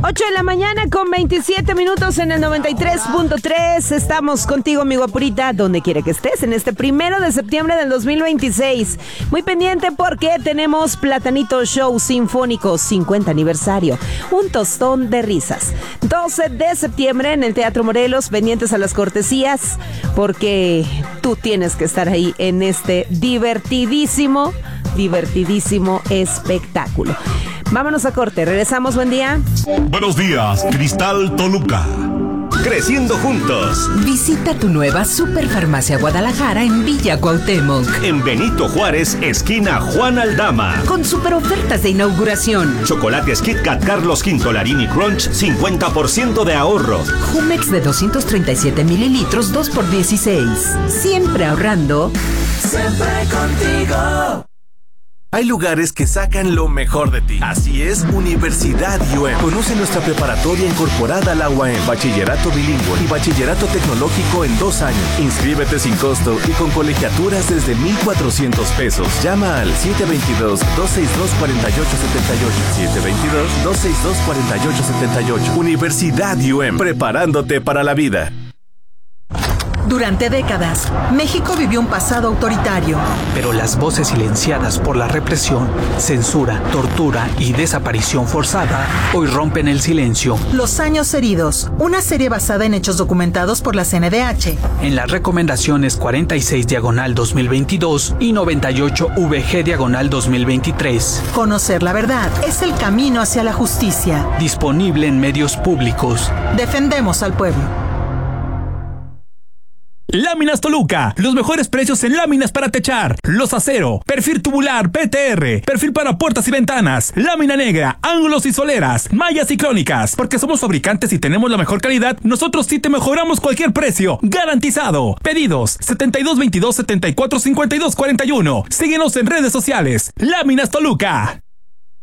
8 de la mañana con 27 minutos en el 93.3. Estamos contigo, mi guapurita, donde quiera que estés, en este 1 de septiembre del 2026. Muy pendiente porque tenemos Platanito Show Sinfónico 50 aniversario. Un tostón de risas. 12 de septiembre en el Teatro Morelos, pendientes a las cortesías, porque tú tienes que estar ahí en este divertidísimo espectáculo. Vámonos a corte, regresamos, buen día. Buenos días, Cristal Toluca. Creciendo juntos. Visita tu nueva Superfarmacia Guadalajara en Villa Cuauhtémoc. En Benito Juárez, esquina Juan Aldama. Con super ofertas de inauguración. Chocolates Kit Kat Carlos V Larini Crunch, 50% de ahorro. Jumex de 237 mililitros, 2x16. Siempre ahorrando. Siempre contigo. Hay lugares que sacan lo mejor de ti. Así es, Universidad UM. Conoce nuestra preparatoria incorporada a la UAM, bachillerato bilingüe y bachillerato tecnológico en 2 años. Inscríbete sin costo y con colegiaturas desde 1,400 pesos. Llama al 722-262-4878. 722-262-4878. Universidad UM, preparándote para la vida. Durante décadas, México vivió un pasado autoritario. Pero las voces silenciadas por la represión, censura, tortura y desaparición forzada hoy rompen el silencio. Los años heridos, una serie basada en hechos documentados por la CNDH. En las recomendaciones 46/2022 y 98/VG/2023. Conocer la verdad es el camino hacia la justicia. Disponible en medios públicos. Defendemos al pueblo. Láminas Toluca, los mejores precios en láminas para techar, los acero, perfil tubular, PTR, perfil para puertas y ventanas, lámina negra, ángulos y soleras, mallas y crónicas. Porque somos fabricantes y tenemos la mejor calidad, nosotros sí te mejoramos cualquier precio, garantizado. Pedidos 7222-745241. Síguenos en redes sociales. Láminas Toluca.